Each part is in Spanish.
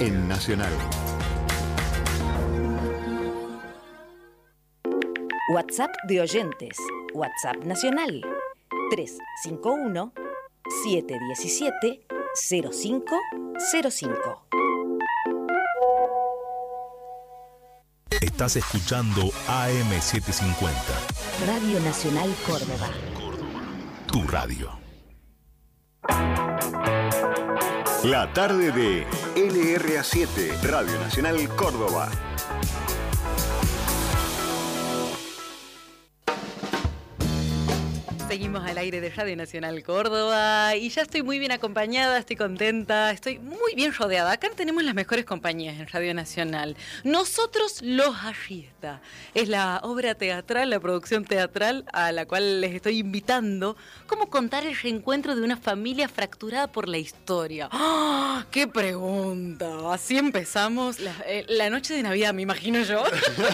en Nacional. WhatsApp de oyentes. WhatsApp Nacional. 351-717-0505. Estás escuchando AM750. Radio Nacional Córdoba. Tu radio. La tarde de LRA7, Radio Nacional Córdoba. Seguimos al aire de Radio Nacional Córdoba y ya estoy muy bien acompañada, estoy contenta, estoy muy bien rodeada. Acá tenemos las mejores compañías en Radio Nacional. Nosotros los Arrieta. Es la obra teatral, la producción teatral a la cual les estoy invitando. ¿Cómo contar el reencuentro de una familia fracturada por la historia? ¡Oh, qué pregunta! Así empezamos la noche de Navidad, me imagino yo.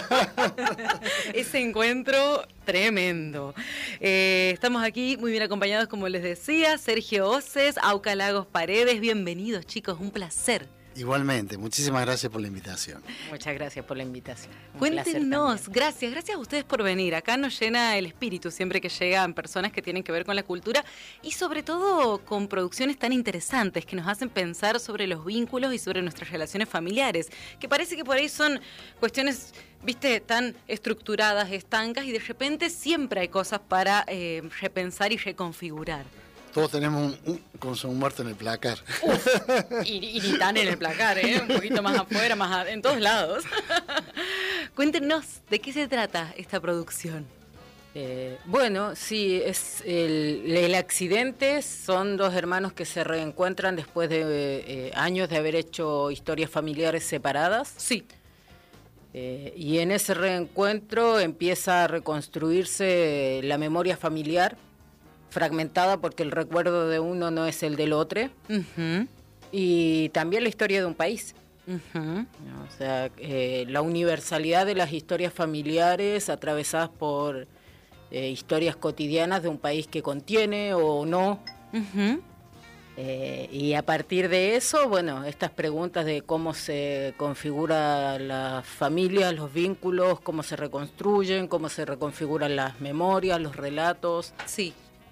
Ese encuentro tremendo. Estamos aquí muy bien acompañados, como les decía, Sergio Oces, Auca Lagos Paredes. Bienvenidos, chicos, un placer. Igualmente, muchísimas gracias por la invitación. Muchas gracias por la invitación. Cuéntenos, gracias a ustedes por venir. Acá nos llena el espíritu siempre que llegan personas que tienen que ver con la cultura y sobre todo con producciones tan interesantes que nos hacen pensar sobre los vínculos y sobre nuestras relaciones familiares, que parece que por ahí son cuestiones, viste, tan estructuradas, estancas, y de repente siempre hay cosas para repensar y reconfigurar. Todos tenemos con su muerto en el placar. Y ni tan en el placar, un poquito más afuera, en todos lados. Cuéntenos, ¿de qué se trata esta producción? Bueno, sí, es el accidente. Son dos hermanos que se reencuentran después de años de haber hecho historias familiares separadas. Sí. Y en ese reencuentro empieza a reconstruirse la memoria familiar, fragmentada porque el recuerdo de uno no es el del otro. Uh-huh. Y también la historia de un país. Uh-huh. O sea, la universalidad de las historias familiares atravesadas por historias cotidianas de un país que contiene o no. Uh-huh. Y a partir de eso, bueno, estas preguntas de cómo se configura la familia, los vínculos, cómo se reconstruyen, cómo se reconfiguran las memorias, los relatos. Sí.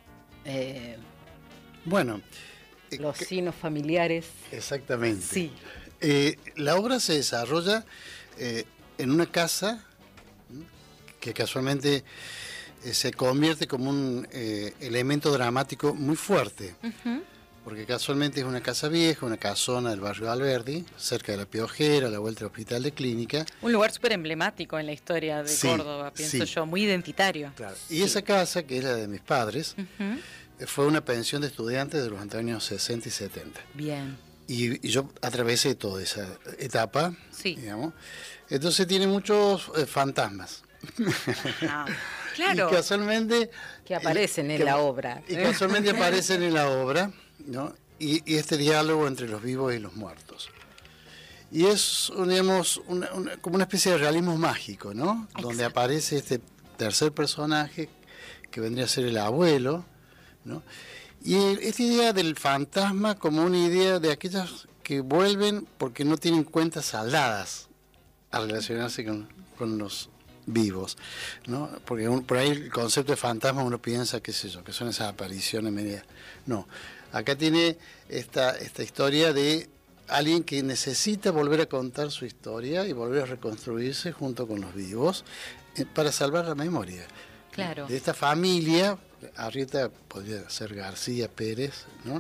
Bueno. Los signos familiares. Exactamente. Sí. La obra se desarrolla en una casa que casualmente se convierte como un elemento dramático muy fuerte. Uh-huh. Porque casualmente es una casa vieja, una casona del barrio Alberdi, cerca de la Piojera, a la vuelta del Hospital de Clínica. Un lugar súper emblemático en la historia de Córdoba, pienso yo, muy identitario. Claro. Y esa casa, que es la de mis padres, uh-huh, fue una pensión de estudiantes de los años 60 y 70. Bien. Y yo atravesé toda esa etapa, sí, digamos. Entonces tiene muchos fantasmas. Ah, claro. Y casualmente... Que aparecen en la obra. Y casualmente aparecen en la obra, ¿no? Y este diálogo entre los vivos y los muertos. Y es, digamos, como una especie de realismo mágico, ¿no? Exacto. Donde aparece este tercer personaje que vendría a ser el abuelo, ¿no? Y esta idea del fantasma como una idea de aquellas que vuelven porque no tienen cuentas saldadas a relacionarse con los vivos, ¿no? Porque por ahí el concepto de fantasma uno piensa, qué sé yo, que son esas apariciones medias. No, acá tiene esta historia de alguien que necesita volver a contar su historia y volver a reconstruirse junto con los vivos para salvar la memoria. Claro. De esta familia, Arrieta podría ser García Pérez, ¿no?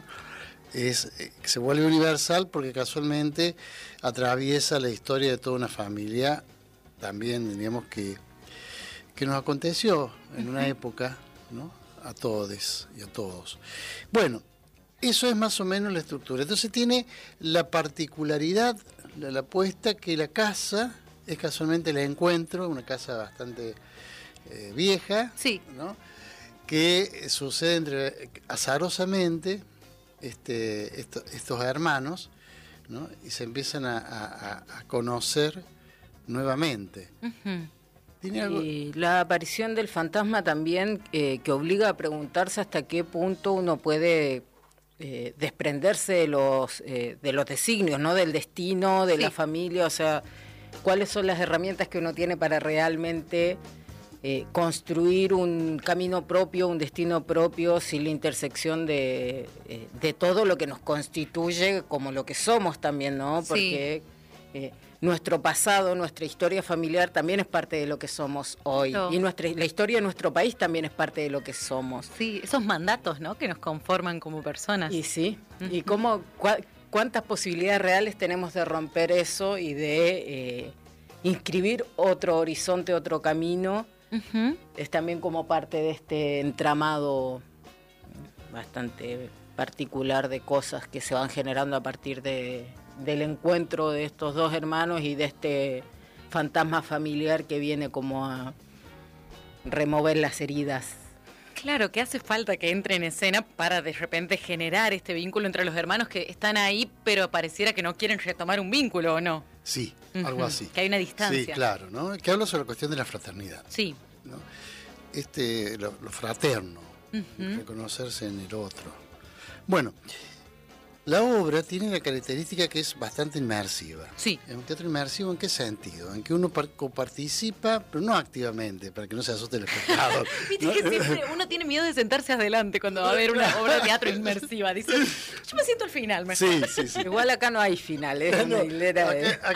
Se vuelve universal porque casualmente atraviesa la historia de toda una familia. También diríamos que nos aconteció en una época, ¿no? A todos y a todos. Bueno, eso es más o menos la estructura. Entonces tiene la particularidad, la apuesta, que la casa es casualmente el encuentro, una casa bastante vieja, sí, ¿no? Que sucede azarosamente estos hermanos, ¿no? Y se empiezan a conocer nuevamente. Uh-huh. ¿Tiene algo? Y la aparición del fantasma también que obliga a preguntarse hasta qué punto uno puede desprenderse de los designios, ¿no? Del destino, de la familia, o sea, cuáles son las herramientas que uno tiene para realmente construir un camino propio, un destino propio, sin la intersección de todo lo que nos constituye como lo que somos también, ¿no? Porque nuestro pasado, nuestra historia familiar también es parte de lo que somos hoy. No. Y la historia de nuestro país también es parte de lo que somos. Sí, esos mandatos, ¿no? Que nos conforman como personas. Y sí, y cuántas posibilidades reales tenemos de romper eso y de inscribir otro horizonte, otro camino. Es también como parte de este entramado bastante particular de cosas que se van generando a partir del encuentro de estos dos hermanos y de este fantasma familiar que viene como a remover las heridas. Claro, que hace falta que entre en escena para de repente generar este vínculo entre los hermanos que están ahí, pero pareciera que no quieren retomar un vínculo, ¿o no? Sí, algo así. Que hay una distancia. Sí, claro, ¿no? Que habla sobre la cuestión de la fraternidad. Sí. ¿No? Lo fraterno, reconocerse en el otro. Bueno, la obra tiene la característica que es bastante inmersiva. Sí. Es un teatro inmersivo, ¿en qué sentido? En que uno coparticipa, pero no activamente, para que no se asuste el espectador. Viste que siempre uno tiene miedo de sentarse adelante cuando va a ver una obra de teatro inmersiva. Dice, yo me siento al final mejor. Sí. Igual acá no hay final, es una hilera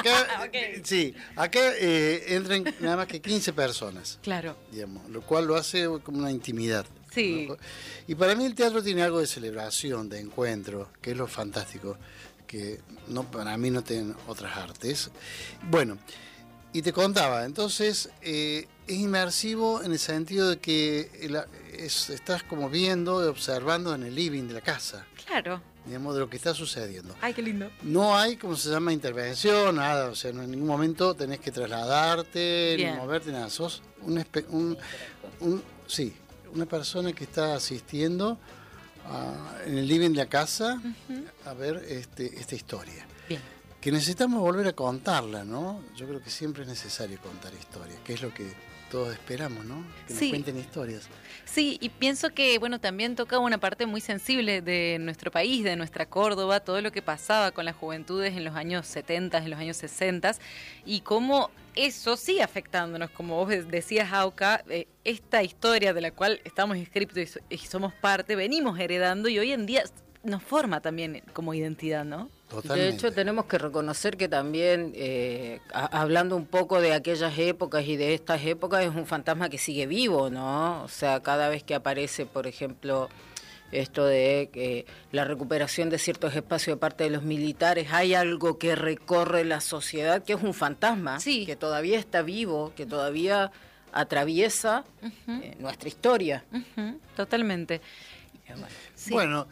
acá entran nada más que 15 personas. Claro. Digamos, lo cual lo hace como una intimidad. Sí. ¿No? Y para mí el teatro tiene algo de celebración, de encuentro, que es lo fantástico, que para mí no tienen otras artes. Bueno, y te contaba, entonces es inmersivo en el sentido de que estás como viendo, observando en el living de la casa. Claro. Digamos, de lo que está sucediendo. Ay, qué lindo. No hay, como se llama, intervención, nada, o sea, en ningún momento tenés que trasladarte, ni moverte, nada. Sos una persona que está asistiendo en el living de la casa a ver esta historia. Bien. Que necesitamos volver a contarla, ¿no? Yo creo que siempre es necesario contar historias, que es lo que todos esperamos, ¿no? Que nos cuenten historias. Sí, y pienso que, bueno, también toca una parte muy sensible de nuestro país, de nuestra Córdoba, todo lo que pasaba con las juventudes en los años 70, en los años 60, y cómo eso sigue afectándonos, como vos decías, Auca, esta historia de la cual estamos inscritos y somos parte, venimos heredando y hoy en día nos forma también como identidad, ¿no? Totalmente. De hecho, tenemos que reconocer que también, hablando un poco de aquellas épocas y de estas épocas, es un fantasma que sigue vivo, ¿no? O sea, cada vez que aparece, por ejemplo, esto de la recuperación de ciertos espacios de parte de los militares, hay algo que recorre la sociedad que es un fantasma, que todavía está vivo, que todavía atraviesa nuestra historia. Totalmente. Sí. Bueno,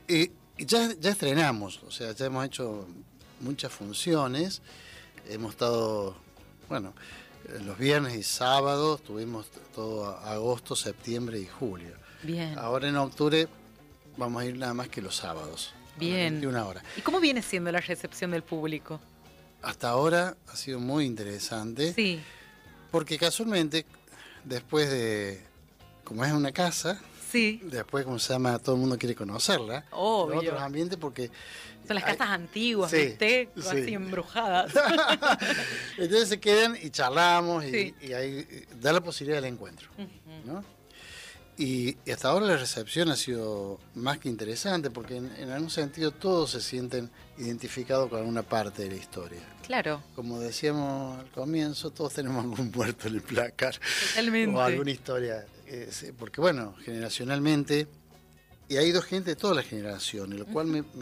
ya estrenamos, o sea, ya hemos hecho muchas funciones, hemos estado, bueno, los viernes y sábados, tuvimos todo agosto, septiembre y julio. Bien. Ahora en octubre vamos a ir nada más que los sábados. Bien. 21 horas. ¿Y cómo viene siendo la recepción del público? Hasta ahora ha sido muy interesante. Sí. Porque casualmente, después de, como es una casa, después, como se llama, todo el mundo quiere conocerla. Obvio. En otros ambientes, porque son las casas antiguas, ¿viste? Así embrujadas. Entonces se quedan y charlamos y ahí da la posibilidad del encuentro, ¿no? Y hasta ahora la recepción ha sido más que interesante porque en algún sentido todos se sienten identificados con alguna parte de la historia. Claro. Como decíamos al comienzo, todos tenemos algún muerto en el placar. Totalmente. O alguna historia. Porque bueno, generacionalmente, y ha ido gente de todas las generaciones, lo cual me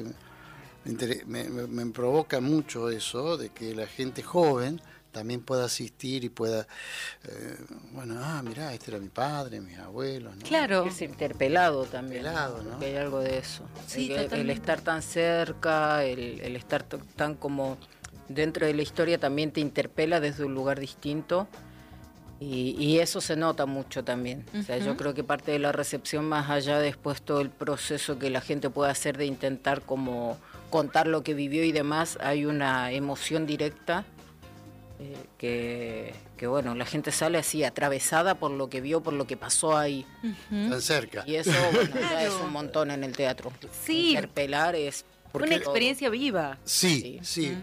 provoca mucho eso, de que la gente joven también pueda asistir y pueda, mirá, este era mi padre, mis abuelos, ¿no? Claro. Es interpelado también. ¿No? Que hay algo de eso. Sí, el estar tan cerca, el estar tan como dentro de la historia también te interpela desde un lugar distinto. Y eso se nota mucho también. O sea, yo creo que parte de la recepción, más allá de después todo el proceso que la gente puede hacer de intentar como contar lo que vivió y demás, hay una emoción directa que bueno, la gente sale así atravesada por lo que vio, por lo que pasó ahí. Tan cerca. Y eso bueno, ya es un montón en el teatro. Sí. Interpelar es Una experiencia viva. Sí.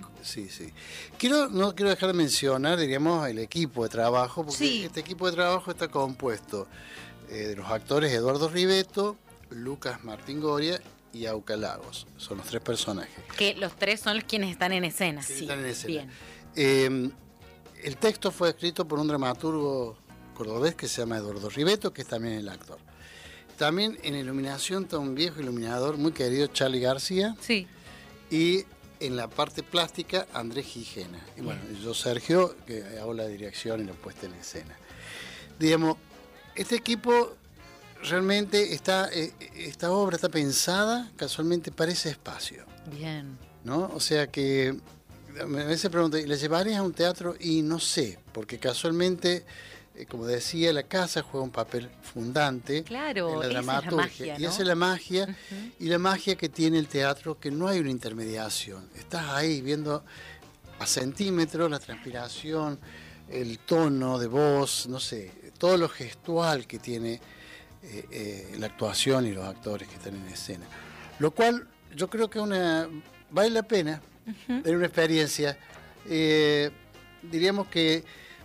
No quiero dejar de mencionar, diríamos, el equipo de trabajo, porque este equipo de trabajo está compuesto de los actores Eduardo Rivetto, Lucas Martingoria y Auca Lagos. Son los 3 personajes. Que los 3 son los quienes están en escena. Sí, están en escena. Bien. El texto fue escrito por un dramaturgo cordobés que se llama Eduardo Rivetto, que es también el actor. También en iluminación está un viejo iluminador muy querido, Charlie García. Sí. Y en la parte plástica, Andrés Gijena. Y bueno, yo, Sergio, que hago la dirección y la puesta en escena. Digamos, este equipo realmente esta obra está pensada casualmente para ese espacio. Bien. ¿No? O sea que a veces pregunto, ¿le llevarías a un teatro? Y no sé, porque casualmente, como decía, la casa juega un papel fundante claro, en la dramaturgia. Es la magia, ¿no? Y esa es la magia, y la magia que tiene el teatro, que no hay una intermediación. Estás ahí viendo a centímetros la transpiración, el tono de voz, no sé, todo lo gestual que tiene la actuación y los actores que están en escena. Lo cual yo creo que vale la pena tener una experiencia. Diríamos que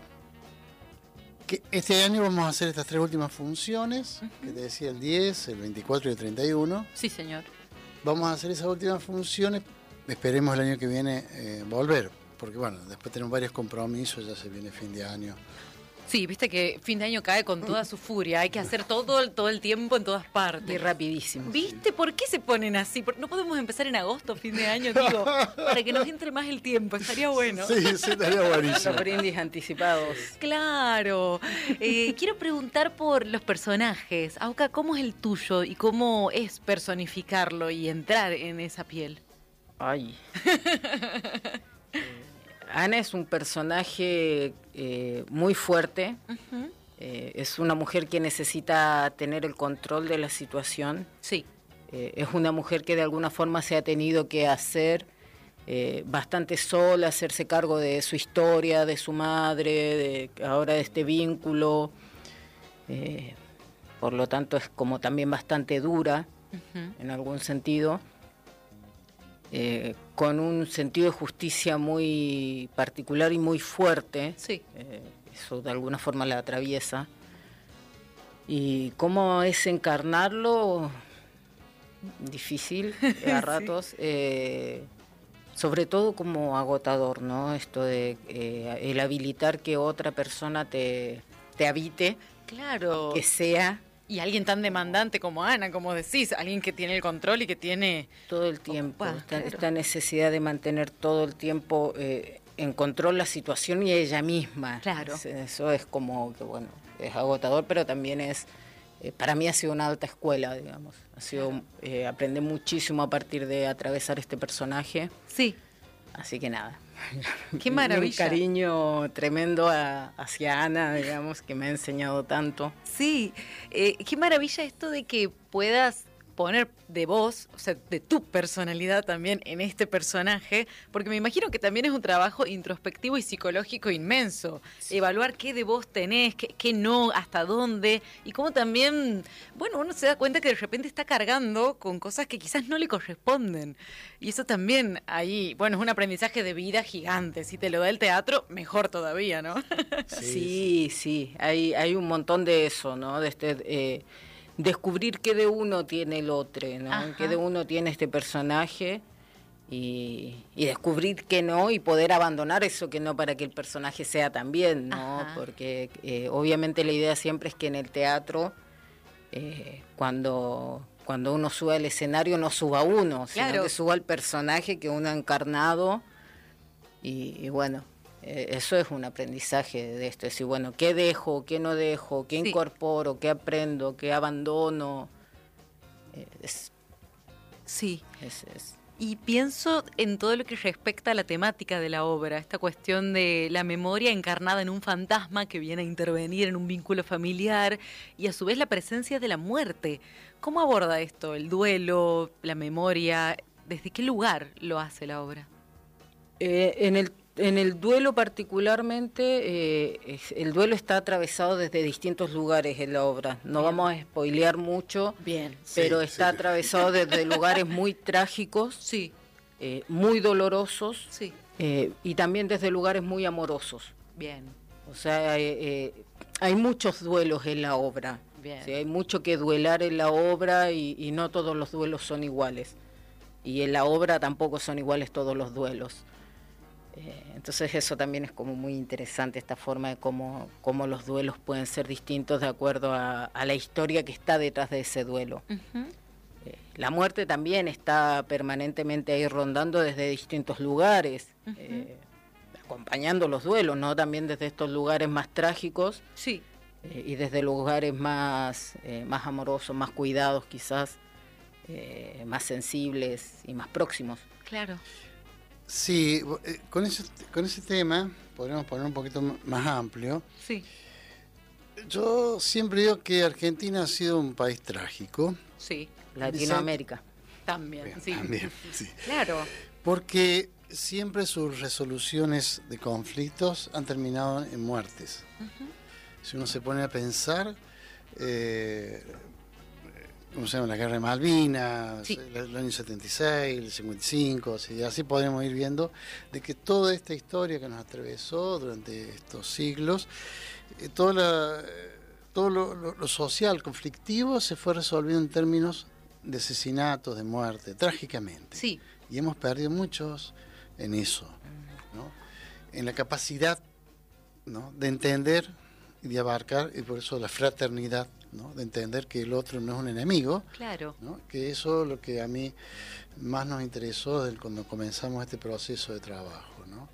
este año vamos a hacer estas 3 últimas funciones, que te decía el 10, el 24 y el 31. Sí, señor. Vamos a hacer esas últimas funciones, esperemos el año que viene volver, porque bueno, después tenemos varios compromisos, ya se viene fin de año. Sí, viste que fin de año cae con toda su furia, hay que hacer todo el tiempo en todas partes. Y rapidísimo. ¿Viste? ¿Por qué se ponen así? ¿No podemos empezar en agosto, fin de año, digo? Para que nos entre más el tiempo, estaría bueno. Sí, estaría buenísimo. Los brindis anticipados. Claro. Quiero preguntar por los personajes. Auca, ¿cómo es el tuyo y cómo es personificarlo y entrar en esa piel? Ay. Ana es un personaje muy fuerte. Es una mujer que necesita tener el control de la situación. Sí. Es una mujer que de alguna forma se ha tenido que hacer bastante sola, hacerse cargo de su historia, de su madre, ahora de este vínculo. Por lo tanto es como también bastante dura en algún sentido. Con un sentido de justicia muy particular y muy fuerte. Sí. Eso de alguna forma la atraviesa. Y cómo es encarnarlo, difícil a ratos, sobre todo como agotador, ¿no? Esto de el habilitar que otra persona te habite, Claro. que sea Y alguien tan demandante como Ana, como decís, alguien que tiene el control y que tiene... todo el tiempo, Claro. esta necesidad de mantener todo el tiempo en control la situación y ella misma. Claro. Eso es como que, bueno, es agotador, pero también es, para mí ha sido una alta escuela, digamos. Ha sido, aprendí muchísimo a partir de atravesar este personaje, Sí. así que nada. Qué maravilla. Un cariño tremendo hacia Ana, digamos, que me ha enseñado tanto. Sí, qué maravilla esto de que puedas poner de vos, o sea, de tu personalidad también en este personaje, porque me imagino que también es un trabajo introspectivo y psicológico inmenso. Sí. Evaluar qué de vos tenés, qué no, hasta dónde, y cómo también, bueno, uno se da cuenta que de repente está cargando con cosas que quizás no le corresponden. Y eso también ahí, bueno, es un aprendizaje de vida gigante. Si te lo da el teatro, mejor todavía, ¿no? Sí, hay un montón de eso, ¿no? De descubrir qué de uno tiene el otro, ¿no? Ajá. Qué de uno tiene este personaje y descubrir que no y poder abandonar eso que no para que el personaje sea también, ¿no? Ajá. Porque obviamente la idea siempre es que en el teatro cuando uno sube al escenario no suba uno, sino Claro. que suba al personaje que uno ha encarnado y bueno. Eso es un aprendizaje de esto, es decir, bueno, ¿qué dejo, qué no dejo, qué Sí. incorporo, qué aprendo, qué abandono? Sí. Es. Y pienso en todo lo que respecta a la temática de la obra, esta cuestión de la memoria encarnada en un fantasma que viene a intervenir en un vínculo familiar y a su vez la presencia de la muerte. ¿Cómo aborda esto, el duelo, la memoria? ¿Desde qué lugar lo hace la obra? En el En el duelo particularmente, el duelo está atravesado desde distintos lugares en la obra. No vamos a spoilear mucho, Bien. pero Sí, está sí. atravesado desde lugares muy trágicos, Sí, muy dolorosos, sí. y también desde lugares muy amorosos. Bien, O sea, hay muchos duelos en la obra. bien. Sí, hay mucho que duelar en la obra y no todos los duelos son iguales. Y en la obra tampoco son iguales todos los duelos. Entonces eso también es como muy interesante, esta forma de cómo los duelos pueden ser distintos de acuerdo a la historia que está detrás de ese duelo. Ujú. La muerte también está permanentemente ahí rondando desde distintos lugares, acompañando los duelos, ¿no? También desde estos lugares más trágicos Sí, y desde lugares más amorosos, más cuidados quizás, más sensibles y más próximos. claro. Sí, con ese tema podríamos poner un poquito más amplio. Sí, Yo siempre digo que Argentina ha sido un país trágico. sí, Latinoamérica. también, sí. También, sí. Claro, Porque siempre sus resoluciones de conflictos han terminado en muertes. Si uno se pone a pensar, ¿cómo se llama? La guerra de Malvinas, Sí. el año 76, el 55, así podremos ir viendo de que toda esta historia que nos atravesó durante estos siglos, todo lo social conflictivo se fue resolviendo en términos de asesinatos, de muerte, trágicamente. sí, Y hemos perdido muchos en eso, ¿no? En la capacidad, ¿no?, de entender y de abarcar, y por eso la fraternidad, ¿no?, de entender que el otro no es un enemigo, claro. ¿no? Que eso es lo que a mí más nos interesó desde cuando comenzamos este proceso de trabajo, ¿no?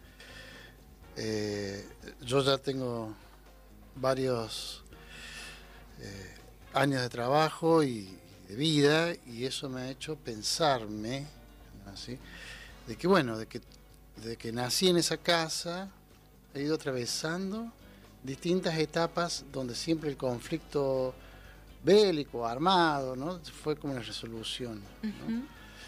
Yo ya tengo varios años de trabajo y de vida, y eso me ha hecho pensarme, ¿no?, así, de que bueno, de que nací en esa casa, he ido atravesando distintas etapas donde siempre el conflicto bélico, armado, ¿no?, fue como una resolución, ¿no?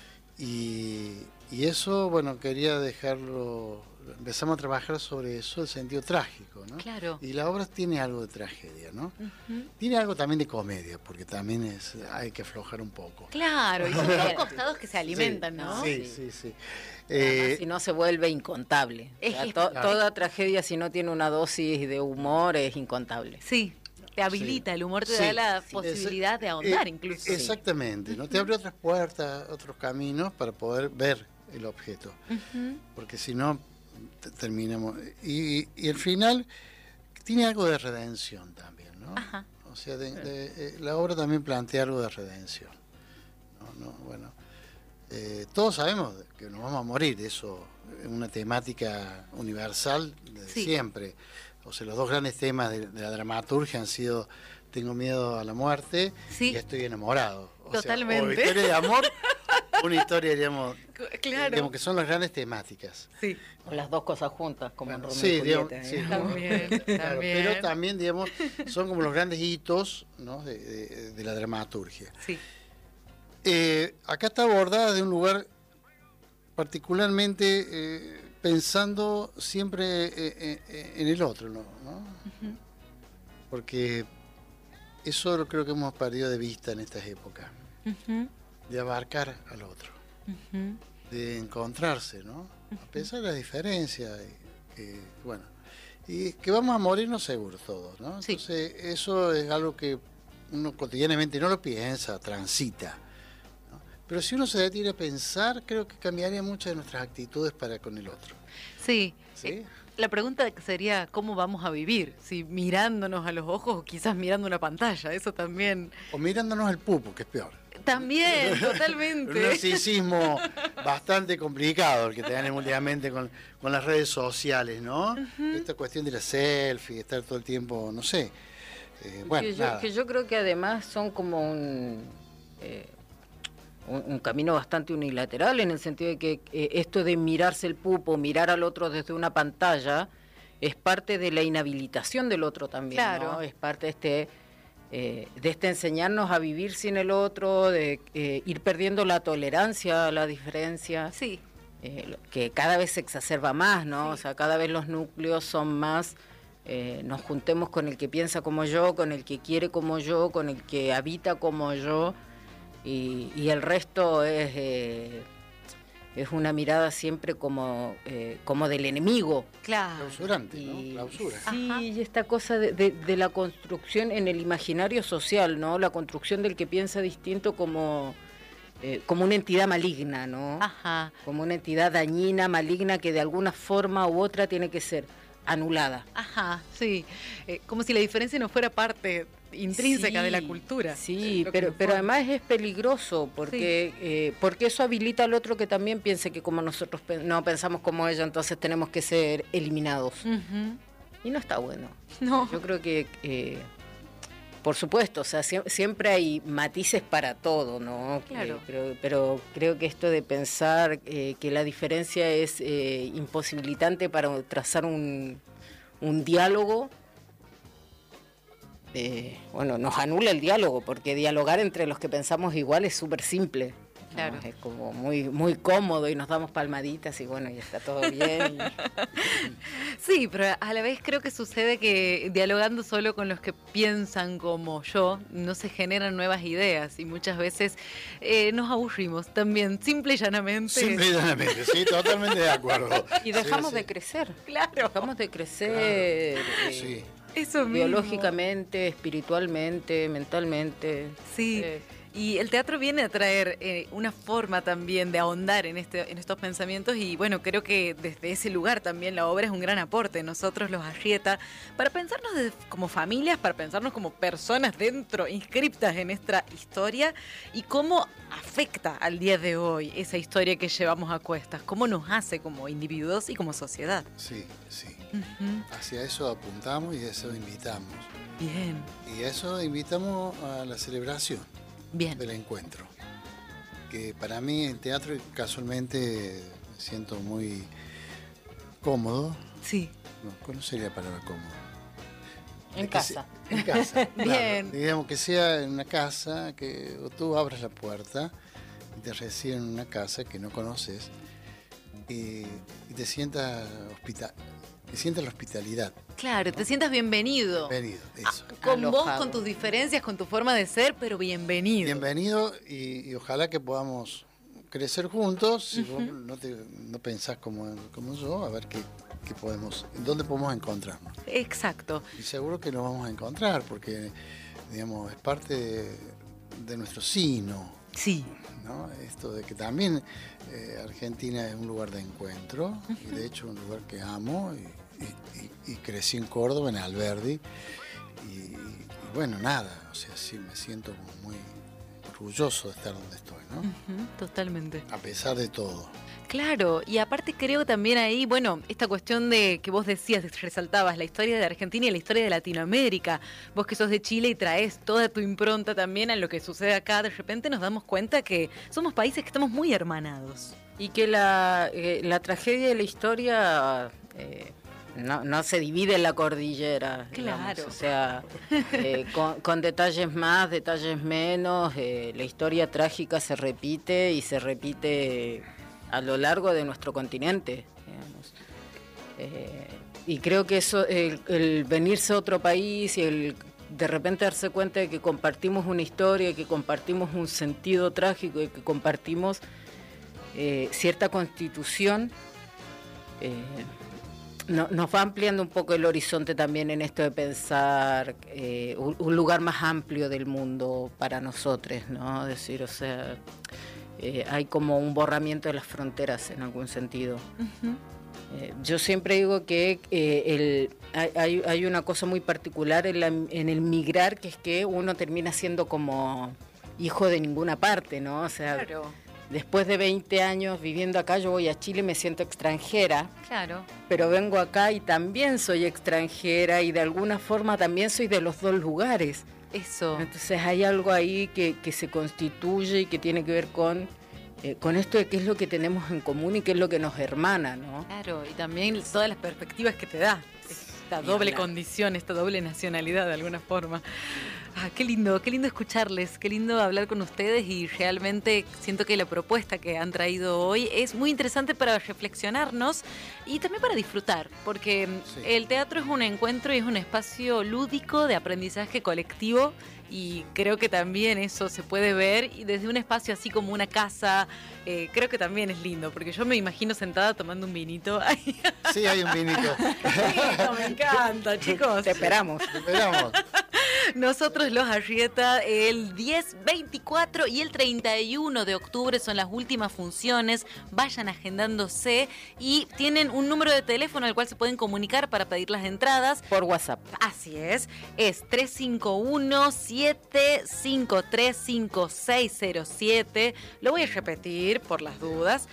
Y eso, bueno, quería dejarlo, empezamos a trabajar sobre eso, el sentido trágico, ¿no? Claro. Y la obra tiene algo de tragedia, ¿no? Tiene algo también de comedia, porque también hay que aflojar un poco. Claro, y son dos costados que se alimentan, ¿no? Sí, sí, sí. Además, si no se vuelve incontable. O sea, Es- toda tragedia, si no tiene una dosis de humor, es incontable. Sí, te habilita, el humor te Sí, da la sí. posibilidad de ahondar incluso. Exactamente, ¿no? Te abre otras puertas, otros caminos para poder ver el objeto. Porque si no, terminamos. Y el final tiene algo de redención también, ¿no? Ajá. O sea, la obra también plantea algo de redención. Bueno, todos sabemos que nos vamos a morir, eso es una temática universal de Sí. siempre. O sea, los dos grandes temas de la dramaturgia han sido tengo miedo a la muerte Sí. y estoy enamorado. O Totalmente. Sea, o historia de amor, una historia, digamos, Claro. digamos que son las grandes temáticas. Sí, O las dos cosas juntas, como Bueno, en Romeo sí, y Julieta. digamos, sí. también, Claro, también. pero también, digamos, son como los grandes hitos, ¿no?, de la dramaturgia. Sí, Acá está abordada de un lugar particularmente pensando siempre en el otro, ¿no? Porque eso lo creo que hemos perdido de vista en estas épocas, de abarcar al otro, de encontrarse, ¿no? A pesar de las diferencias, bueno, y que vamos a morirnos seguros todos, ¿no? Sí. Entonces eso es algo que uno cotidianamente no lo piensa, transita. Pero si uno se detiene a pensar, creo que cambiaría muchas de nuestras actitudes para con el otro. sí. ¿Sí? La pregunta sería, ¿cómo vamos a vivir? Si mirándonos a los ojos o quizás mirando una pantalla, eso también. O mirándonos el pupo, que es peor. También, Un totalmente. narcisismo bastante complicado el que tenemos últimamente con las redes sociales, ¿no? Esta cuestión de la selfie, estar todo el tiempo, no sé. Bueno, nada. que yo creo que además son como un camino bastante unilateral, en el sentido de que esto de mirarse el pupo, mirar al otro desde una pantalla, es parte de la inhabilitación del otro también, Claro. ¿no? Es parte de este enseñarnos a vivir sin el otro, de ir perdiendo la tolerancia a la diferencia. Sí, que cada vez se exacerba más, ¿no? O sea, cada vez los núcleos son más, nos juntemos con el que piensa como yo, con el que quiere como yo, con el que habita como yo, y el resto es una mirada siempre como del enemigo. Claro. Clausurante, ¿no? Clausura. Sí, y esta cosa de la construcción en el imaginario social, ¿no? La construcción del que piensa distinto como una entidad maligna, ¿no? Ajá. Como una entidad dañina, maligna, que de alguna forma u otra tiene que ser anulada. Ajá, sí. Como si la diferencia no fuera parte intrínseca de la cultura. Sí, pero además es peligroso porque eso habilita al otro que también piense que como nosotros no pensamos como ella, entonces tenemos que ser eliminados. Uh-huh. Y no está bueno. No. Yo creo que, por supuesto, o sea, siempre hay matices para todo, ¿no? Claro. Pero creo que esto de pensar que la diferencia es imposibilitante para trazar un diálogo, nos anula el diálogo, porque dialogar entre los que pensamos igual es súper simple. Claro. Es como muy, muy cómodo y nos damos palmaditas y bueno, y está todo bien. Sí, pero a la vez creo que sucede que dialogando solo con los que piensan como yo, no se generan nuevas ideas y muchas veces nos aburrimos también, simple y llanamente. Simple y llanamente, sí, totalmente de acuerdo. Y dejamos Sí. de crecer. Claro. Dejamos de crecer. Claro. Sí. Eso mismo. Biológicamente, espiritualmente, mentalmente. Sí. Y el teatro viene a traer una forma también de ahondar en estos pensamientos y bueno, creo que desde ese lugar también la obra es un gran aporte. Nosotros los Arrieta, para pensarnos como familias, para pensarnos como personas dentro, inscriptas en esta historia y cómo afecta al día de hoy esa historia que llevamos a cuestas, cómo nos hace como individuos y como sociedad. Sí, sí. Uh-huh. Hacia eso apuntamos y a eso invitamos. Bien, Y a eso invitamos a la celebración bien. del encuentro. Que para mí en teatro casualmente me siento muy cómodo. Sí. ¿Cuál sería la palabra cómodo? En casa. En casa. Bien. Claro. Digamos que sea en una casa, que tú abras la puerta y te reciben en una casa que no conoces y te sientas la hospitalidad. Claro, te sientas bienvenido. Bienvenido, eso. Con vos, Alojado. con tus diferencias, con tu forma de ser, pero bienvenido. Bienvenido y ojalá que podamos crecer juntos. Si vos no pensás como yo, a ver dónde podemos encontrarnos. Exacto. Y seguro que nos vamos a encontrar porque, digamos, es parte de nuestro sino, Sí. ¿no? Esto de que también Argentina es un lugar de encuentro y de hecho un lugar que amo y crecí en Córdoba, en Alberdi y bueno, nada, o sea, sí me siento como muy orgulloso de estar donde estoy, ¿no? Ujú, totalmente. A pesar de todo. Claro, y aparte creo también ahí, bueno, esta cuestión de que vos decías, resaltabas la historia de Argentina y la historia de Latinoamérica. Vos que sos de Chile y traes toda tu impronta también a lo que sucede acá, de repente nos damos cuenta que somos países que estamos muy hermanados. Y que la tragedia de la historia no se divide en la cordillera. Digamos. Claro. O sea, con detalles más, detalles menos, la historia trágica se repite y se repite a lo largo de nuestro continente, digamos. Y creo que eso, el venirse a otro país y el de repente darse cuenta de que compartimos una historia, que compartimos un sentido trágico y que compartimos cierta constitución, nos va ampliando un poco el horizonte también en esto de pensar un lugar más amplio del mundo para nosotros, ¿no? Es decir, o sea, hay como un borramiento de las fronteras en algún sentido. Uh-huh. Yo siempre digo que hay una cosa muy particular en el migrar, que es que uno termina siendo como hijo de ninguna parte, ¿no? O sea, Claro, después de 20 años viviendo acá, yo voy a Chile y me siento extranjera, claro. pero vengo acá y también soy extranjera y de alguna forma también soy de los dos lugares. Eso. Entonces hay algo ahí que se constituye y que tiene que ver con esto de qué es lo que tenemos en común y qué es lo que nos hermana, ¿no? Claro, y también todas las perspectivas que te da esta doble condición, esta doble nacionalidad de alguna forma. Qué lindo escucharles, qué lindo hablar con ustedes y realmente siento que la propuesta que han traído hoy es muy interesante para reflexionarnos y también para disfrutar, porque el teatro es un encuentro y es un espacio lúdico de aprendizaje colectivo y creo que también eso se puede ver y desde un espacio así como una casa, creo que también es lindo, porque yo me imagino sentada tomando un vinito. Sí, hay un vinito. Me encanta, chicos. Te esperamos. Nosotros los Arrieta, el 10, 24 y el 31 de octubre son las últimas funciones. Vayan agendándose y tienen un número de teléfono al cual se pueden comunicar para pedir las entradas. Por WhatsApp. Así es 351-753-5607. Lo voy a repetir por las dudas.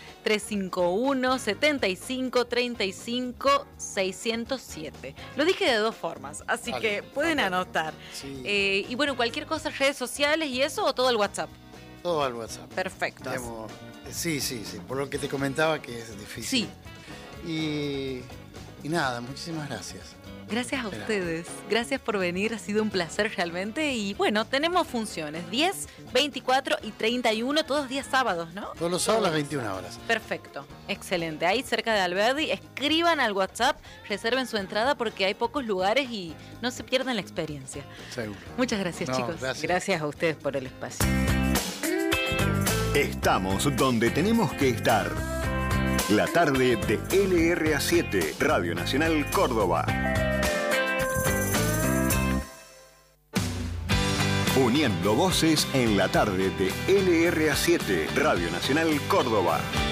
351-7535-607. Lo dije de dos formas, así que pueden anotar. Sí. Y bueno, cualquier cosa, redes sociales y eso, o todo el WhatsApp. Todo al WhatsApp. Perfecto. Sí, por lo que te comentaba que es difícil. Sí. Y nada, muchísimas gracias. Gracias a ustedes. Gracias por venir. Ha sido un placer realmente. Y bueno, tenemos funciones 10, 24 y 31, todos días sábados, ¿no? Todos los sábados a las 21 horas. Perfecto. Excelente. Ahí cerca de Alberdi, escriban al WhatsApp, reserven su entrada porque hay pocos lugares y no se pierdan la experiencia. Seguro. Muchas gracias, chicos. Gracias a ustedes por el espacio. Estamos donde tenemos que estar. La tarde de LRA7, Radio Nacional Córdoba. Uniendo voces en la tarde de LRA7, Radio Nacional Córdoba.